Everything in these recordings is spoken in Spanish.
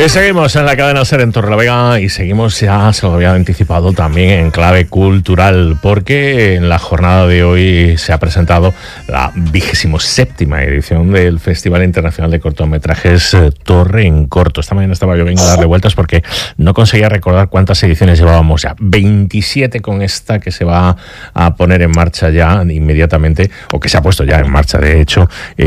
Y seguimos en la cadena SER en Torrelavega y seguimos, ya se lo había anticipado, también en clave cultural, porque en la jornada de hoy se ha presentado la 27ª edición del Festival Internacional de Cortometrajes Torre en Corto. Esta mañana estaba yo vengo a darle vueltas porque no conseguía recordar cuántas ediciones llevábamos ya. 27 con esta que se va a poner en marcha ya inmediatamente, o que se ha puesto ya en marcha, de hecho,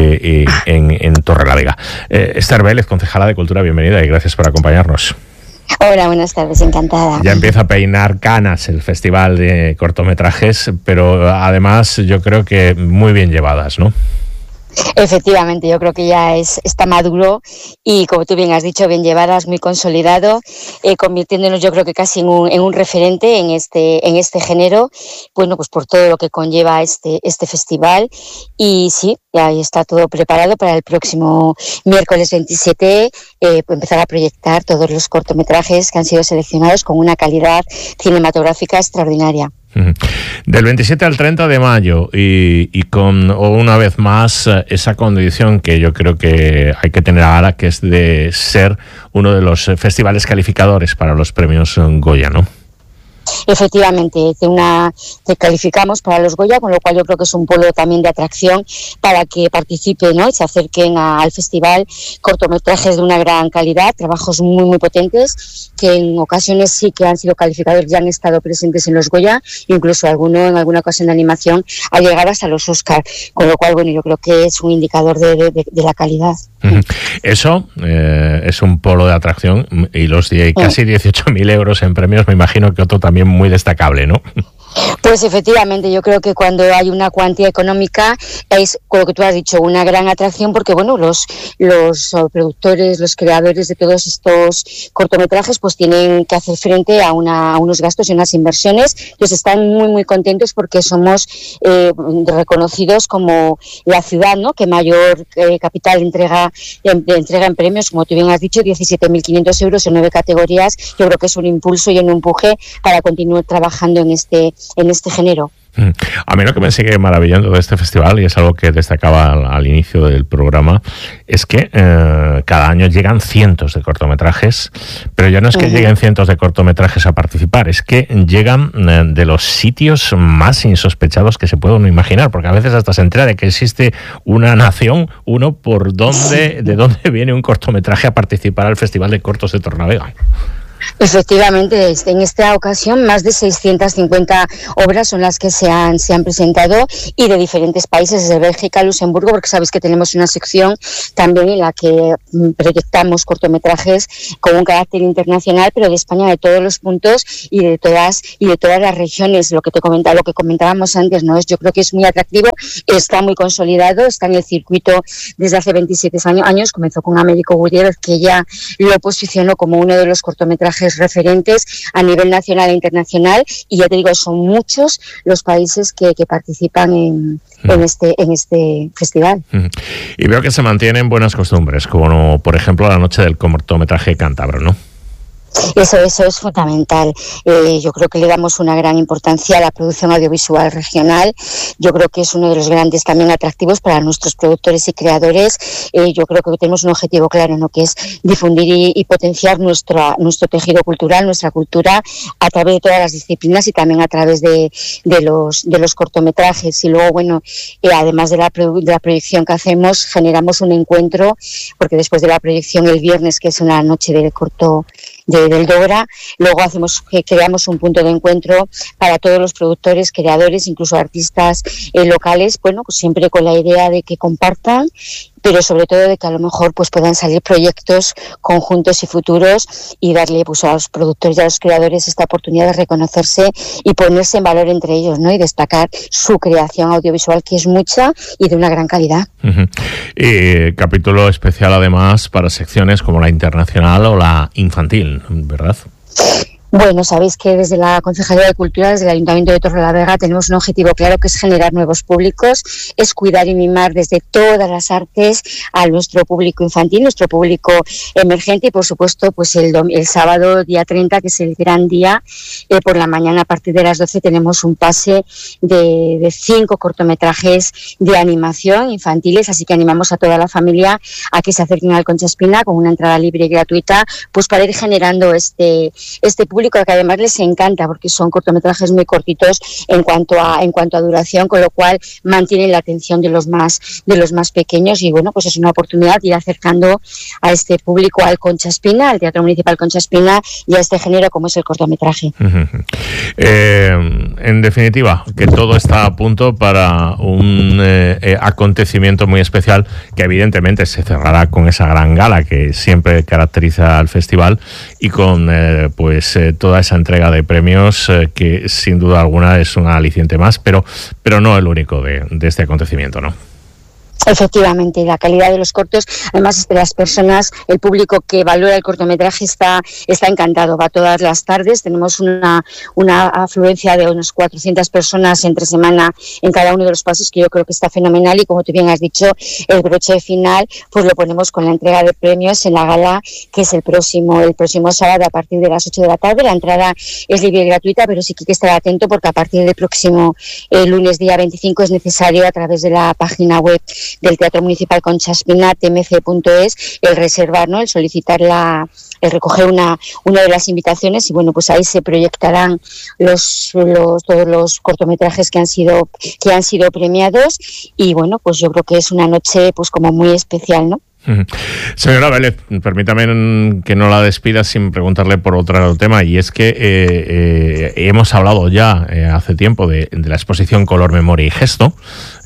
en Torrelavega. Esther Vélez, concejala de Cultura, bienvenida y gracias por acompañarnos. Hola, buenas tardes, encantada. Ya empieza a peinar canas el Festival de Cortometrajes, pero además yo creo que muy bien llevadas, ¿no? Efectivamente, yo creo que ya está maduro y, como tú bien has dicho, bien llevadas, muy consolidado, convirtiéndonos, yo creo que casi en un referente en este género, bueno, pues por todo lo que conlleva este festival. Y sí, ya está todo preparado para el próximo miércoles 27, pues empezar a proyectar todos los cortometrajes que han sido seleccionados con una calidad cinematográfica extraordinaria. Del 27 al 30 de mayo y con una vez más esa condición que yo creo que hay que tener ahora, que es de ser uno de los festivales calificadores para los premios Goya, ¿no? Efectivamente, te calificamos para los Goya, con lo cual yo creo que es un polo también de atracción para que participen, ¿no? Y se acerquen al festival cortometrajes de una gran calidad, trabajos muy muy potentes, que en ocasiones sí que han sido calificadores, ya han estado presentes en los Goya, incluso alguno en alguna ocasión de animación ha llegado hasta los Oscar, con lo cual, bueno, yo creo que es un indicador de la calidad. Eso es un polo de atracción, y los casi 18.000 euros en premios, me imagino que otro también muy destacable, ¿no? Pues efectivamente, yo creo que cuando hay una cuantía económica es, con lo que tú has dicho, una gran atracción, porque bueno, los productores, los creadores de todos estos cortometrajes pues tienen que hacer frente a unos gastos y unas inversiones. Entonces están muy muy contentos porque somos reconocidos como la ciudad, ¿no?, que mayor capital entrega en premios, como tú bien has dicho, 17.500 euros en 9 categorías. Yo creo que es un impulso y un empuje para continuar trabajando en este género. A mí lo que me sigue maravillando de este festival, y es algo que destacaba al inicio del programa, es que cada año llegan cientos de cortometrajes, pero ya no es que lleguen cientos de cortometrajes a participar, es que llegan de los sitios más insospechados que se puede uno imaginar, porque a veces hasta se entera de que existe una nación, uno de dónde viene un cortometraje a participar al Festival de Cortos de Torrelavega. Efectivamente, en esta ocasión más de 650 obras son las que se han presentado, y de diferentes países, desde Bélgica, Luxemburgo, porque sabéis que tenemos una sección también en la que proyectamos cortometrajes con un carácter internacional, pero de España, de todos los puntos y de todas las regiones. Lo que comentábamos antes, ¿no? Yo creo que es muy atractivo, está muy consolidado, está en el circuito desde hace 27 años. Comenzó con Américo Gutiérrez, que ya lo posicionó como uno de los cortometrajes referentes a nivel nacional e internacional, y ya te digo, son muchos los países que participan en este festival. Y veo que se mantienen buenas costumbres, como por ejemplo la noche del cortometraje cántabro, ¿no? Eso es fundamental. Yo creo que le damos una gran importancia a la producción audiovisual regional. Yo creo que es uno de los grandes también atractivos para nuestros productores y creadores. Yo creo que tenemos un objetivo claro, ¿no?, que es difundir y potenciar nuestro tejido cultural, nuestra cultura, a través de todas las disciplinas y también a través de los cortometrajes. Y luego, bueno, además de la proyección que hacemos, generamos un encuentro, porque después de la proyección el viernes, que es una noche del corto del Dora, luego creamos un punto de encuentro para todos los productores, creadores, incluso artistas locales, bueno, pues siempre con la idea de que compartan, pero sobre todo de que a lo mejor pues puedan salir proyectos conjuntos y futuros, y darle pues a los productores y a los creadores esta oportunidad de reconocerse y ponerse en valor entre ellos, ¿no?, y destacar su creación audiovisual, que es mucha y de una gran calidad. Y capítulo especial además para secciones como la internacional o la infantil, ¿verdad? Bueno, sabéis que desde la Concejalía de Cultura, desde el Ayuntamiento de Torrelavega, tenemos un objetivo claro, que es generar nuevos públicos, es cuidar y mimar desde todas las artes a nuestro público infantil, nuestro público emergente, y por supuesto pues el sábado día 30, que es el gran día, por la mañana a partir de las 12 tenemos un pase de 5 cortometrajes de animación infantiles, así que animamos a toda la familia a que se acerquen al Concha Espina con una entrada libre y gratuita, pues para ir generando este público, que además les encanta porque son cortometrajes muy cortitos en cuanto a duración, con lo cual mantienen la atención de los más pequeños, y bueno, pues es una oportunidad de ir acercando a este público al Concha Espina, al Teatro Municipal Concha Espina, y a este género como es el cortometraje. En definitiva, que todo está a punto para un acontecimiento muy especial, que evidentemente se cerrará con esa gran gala que siempre caracteriza al festival, y con toda esa entrega de premios que sin duda alguna es un aliciente más, pero no el único de este acontecimiento, ¿no? Efectivamente, la calidad de los cortos, además de las personas, el público que valora el cortometraje está encantado, va todas las tardes, tenemos una afluencia de unas 400 personas entre semana en cada uno de los pasos, que yo creo que está fenomenal, y como tú bien has dicho, el broche final pues lo ponemos con la entrega de premios en la gala, que es el próximo sábado a partir de las 8 de la tarde. La entrada es libre y gratuita, pero sí que hay que estar atento porque a partir del próximo lunes día 25 es necesario, a través de la página web del Teatro Municipal Concha Espina, tmc.es, el reservar, ¿no?, el solicitar el recoger una de las invitaciones, y bueno, pues ahí se proyectarán todos los cortometrajes que han sido premiados, y bueno, pues yo creo que es una noche pues como muy especial, ¿no? Señora Vélez, permítame que no la despida sin preguntarle por otro tema, y es que hemos hablado ya hace tiempo de la exposición Color, Memoria y Gesto,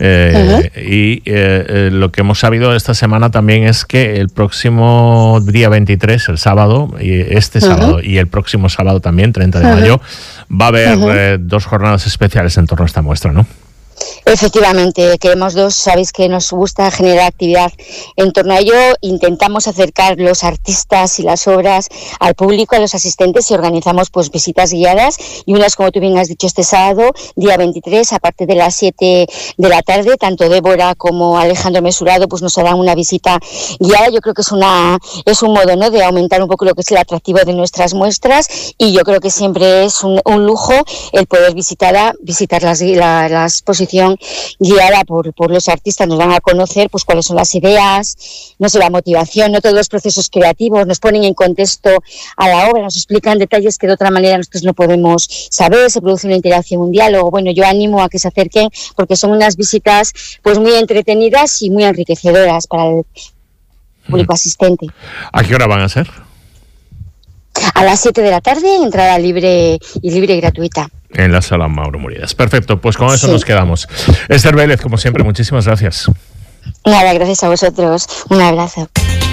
y lo que hemos sabido esta semana también es que el próximo día 23, el sábado, sábado y el próximo sábado también, 30 de mayo, va a haber 2 jornadas especiales en torno a esta muestra, ¿no? Efectivamente, queremos sabéis que nos gusta generar actividad en torno a ello, intentamos acercar los artistas y las obras al público, a los asistentes, y organizamos pues visitas guiadas, y unas, como tú bien has dicho, este sábado, día 23, a partir de las 7 de la tarde, tanto Débora como Alejandro Mesurado pues nos harán una visita guiada. Yo creo que es un modo, ¿no?, de aumentar un poco lo que es el atractivo de nuestras muestras, y yo creo que siempre es un lujo el poder visitar la exposición guiada por los artistas. Nos van a conocer pues cuáles son las ideas, no sé, la motivación, no todos los procesos creativos, nos ponen en contexto a la obra, nos explican detalles que de otra manera nosotros no podemos saber, se produce una interacción, un diálogo. Bueno, yo animo a que se acerquen porque son unas visitas pues muy entretenidas y muy enriquecedoras para el público asistente. ¿A qué hora van a ser? A las 7 de la tarde, entrada libre y gratuita. En la sala Mauro Muridas. Perfecto, pues con eso nos quedamos. Esther Vélez, como siempre, muchísimas gracias. Nada, gracias a vosotros. Un abrazo.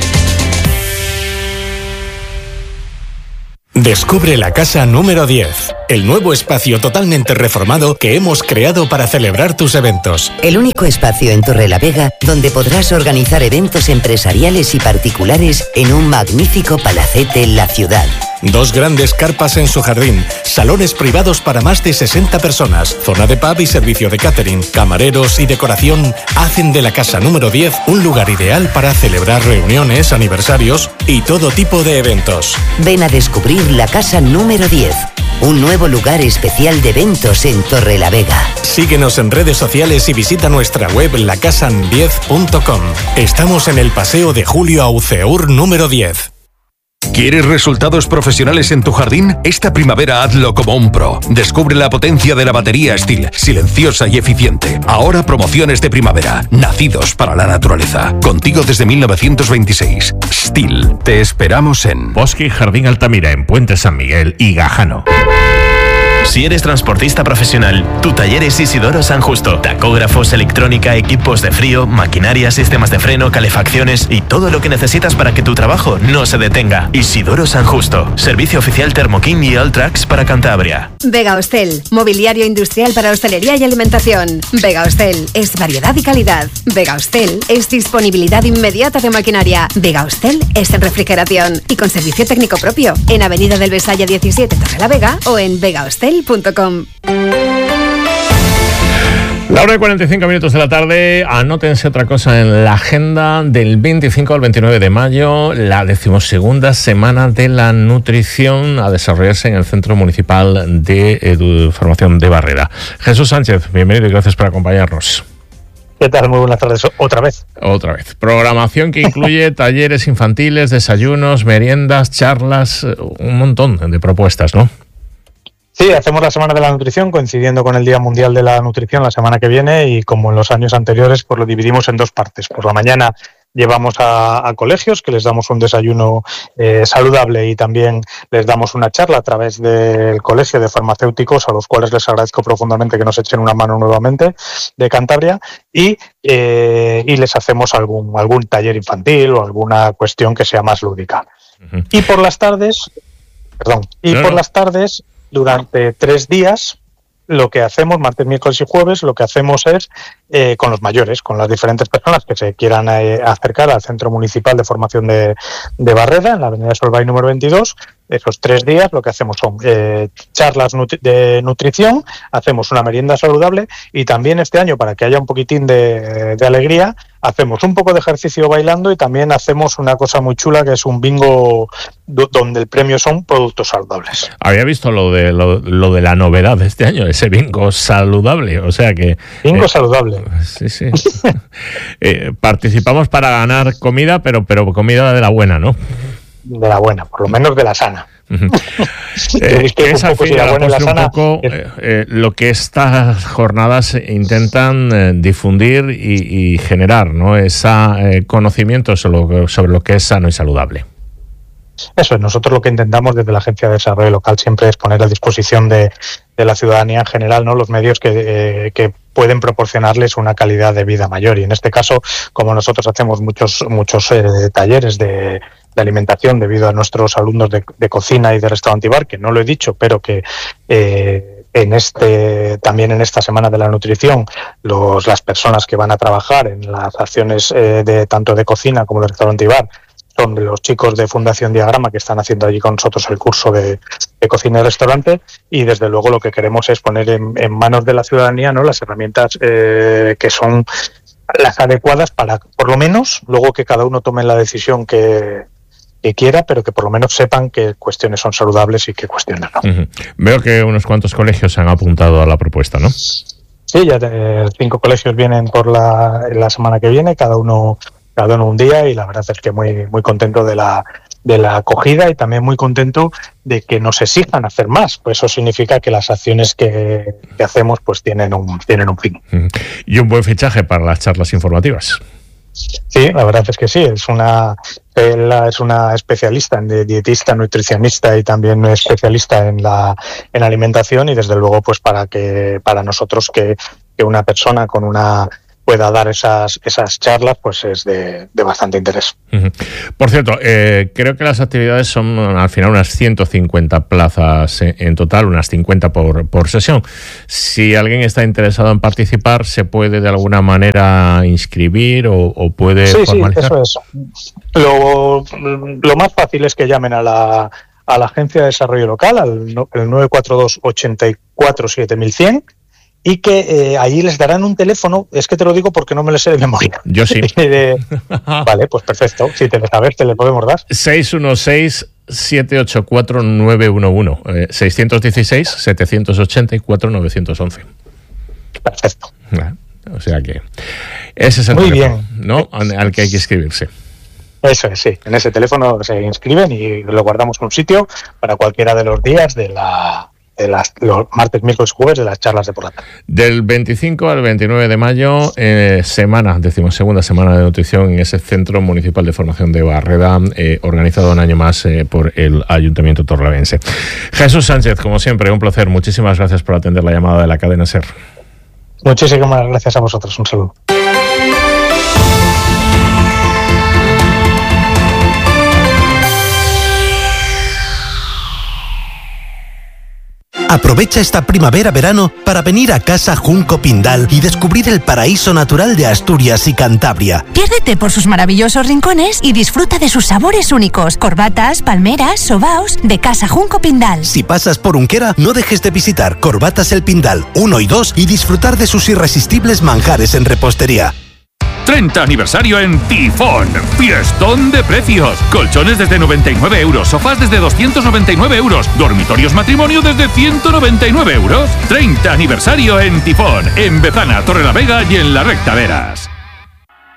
Descubre la casa número 10, el nuevo espacio totalmente reformado que hemos creado para celebrar tus eventos. El único espacio en Torrelavega donde podrás organizar eventos empresariales y particulares en un magnífico palacete en la ciudad. 2 grandes carpas en su jardín, salones privados para más de 60 personas, zona de pub y servicio de catering, camareros y decoración hacen de la casa número 10 un lugar ideal para celebrar reuniones, aniversarios y todo tipo de eventos. Ven a descubrir la casa número 10, un nuevo lugar especial de eventos en Torrelavega. Síguenos en redes sociales y visita nuestra web lacasan10.com. Estamos en el Paseo de Julio Auceur número 10. ¿Quieres resultados profesionales en tu jardín? Esta primavera hazlo como un pro. Descubre la potencia de la batería Stihl, silenciosa y eficiente. Ahora promociones de primavera, nacidos para la naturaleza. Contigo desde 1926. Stihl. Te esperamos en Bosque y Jardín Altamira, en Puente San Miguel y Gajano. Si eres transportista profesional, tu taller es Isidoro San Justo. Tacógrafos, electrónica, equipos de frío, maquinaria, sistemas de freno, calefacciones y todo lo que necesitas para que tu trabajo no se detenga. Isidoro San Justo. Servicio oficial Thermokin y Alltrax para Cantabria. Vega Hostel. Mobiliario industrial para hostelería y alimentación. Vega Hostel es variedad y calidad. Vega Hostel es disponibilidad inmediata de maquinaria. Vega Hostel es en refrigeración y con servicio técnico propio. En Avenida del Besaya 17, Torrelavega o en vegahostel.com. La hora y 45 minutos de la tarde. Anótense otra cosa en la agenda del 25 al 29 de mayo, la 12ª Semana de la Nutrición a desarrollarse en el Centro Municipal de Formación de Barrera. Jesús Sánchez, bienvenido y gracias por acompañarnos. ¿Qué tal? Muy buenas tardes. Otra vez. Programación que incluye talleres infantiles, desayunos, meriendas, charlas, un montón de propuestas, ¿no? Sí, hacemos la Semana de la Nutrición coincidiendo con el Día Mundial de la Nutrición la semana que viene y como en los años anteriores pues lo dividimos en dos partes. Por la mañana llevamos a colegios que les damos un desayuno saludable y también les damos una charla a través del Colegio de Farmacéuticos, a los cuales les agradezco profundamente que nos echen una mano nuevamente, de Cantabria, y les hacemos algún taller infantil o alguna cuestión que sea más lúdica. Uh-huh. Y por las tardes, durante 3 días, lo que hacemos, martes, miércoles y jueves, lo que hacemos es, con los mayores, con las diferentes personas que se quieran acercar al Centro Municipal de Formación de Barrera, en la Avenida Solvay número 22, esos 3 días lo que hacemos son charlas de nutrición, hacemos una merienda saludable y también este año, para que haya un poquitín de alegría, hacemos un poco de ejercicio bailando y también hacemos una cosa muy chula que es un bingo donde el premio son productos saludables. Había visto lo de la novedad de este año, ese bingo saludable, o sea que... Bingo saludable. Sí. Participamos para ganar comida, pero comida de la buena, ¿no? De la buena, por lo menos de la sana. Es al fin un poco lo que estas jornadas intentan difundir y generar, ¿no? Ese conocimiento sobre lo que es sano y saludable. Eso es, nosotros lo que intentamos desde la Agencia de Desarrollo Local siempre es poner a disposición de la ciudadanía en general, ¿no?, los medios que pueden proporcionarles una calidad de vida mayor. Y en este caso, como nosotros hacemos muchos talleres de alimentación debido a nuestros alumnos de cocina y de restaurante y bar, que no lo he dicho, pero que también en esta Semana de la Nutrición, las personas que van a trabajar en las acciones tanto de cocina como de restaurante y bar son los chicos de Fundación Diagrama que están haciendo allí con nosotros el curso de cocina y restaurante, y desde luego lo que queremos es poner en manos de la ciudadanía, ¿no?, las herramientas que son las adecuadas para, por lo menos, luego que cada uno tome la decisión que quiera, pero que por lo menos sepan qué cuestiones son saludables y qué cuestiones no. Uh-huh. Veo que unos cuantos colegios se han apuntado a la propuesta, ¿no? Sí, ya 5 colegios vienen la semana que viene, cada uno un día, y la verdad es que muy, muy contento de la acogida y también muy contento de que nos exijan hacer más. Pues eso significa que las acciones que hacemos pues tienen un fin. Y un buen fichaje para las charlas informativas. Sí, la verdad es que sí. Es una especialista en dietista, nutricionista y también especialista en alimentación, y desde luego pues para nosotros que una persona con una pueda dar esas charlas, pues es de bastante interés. Uh-huh. Por cierto, creo que las actividades son al final unas 150 plazas en total, unas 50 por sesión. Si alguien está interesado en participar, ¿se puede de alguna manera inscribir o puede formalizar? Sí, eso es. Lo más fácil es que llamen a la Agencia de Desarrollo Local, al 942 84 7100, y que allí les darán un teléfono. Es que te lo digo porque no me lo sé de memoria. Yo sí. Vale, pues perfecto. Si te lo sabes, te le podemos dar. 616-784-911. 616-784-911. Perfecto. O sea que ese es el muy teléfono, bien, ¿no?, al que hay que inscribirse. Eso es, sí. En ese teléfono se inscriben y lo guardamos en un sitio para cualquiera de los días de la los martes, miércoles y jueves de las charlas de por la tarde. Del 25 al 29 de mayo, decimosegunda semana de nutrición en ese Centro Municipal de Formación de Barreda, organizado un año más por el Ayuntamiento torrelaviegense. Jesús Sánchez, como siempre, un placer. Muchísimas gracias por atender la llamada de la cadena SER. Muchísimas gracias a vosotros. Un saludo. Aprovecha esta primavera-verano para venir a Casa Junco Pindal y descubrir el paraíso natural de Asturias y Cantabria. Piérdete por sus maravillosos rincones y disfruta de sus sabores únicos. Corbatas, palmeras, sobaos de Casa Junco Pindal. Si pasas por Unquera, no dejes de visitar Corbatas El Pindal 1 y 2 y disfrutar de sus irresistibles manjares en repostería. 30 aniversario en Tifón. Fiestón de precios. Colchones desde 99 euros, sofás desde 299 euros, dormitorios matrimonio desde 199 euros. 30 aniversario en Tifón, en Bezana, Torrelavega y en La Recta Veras.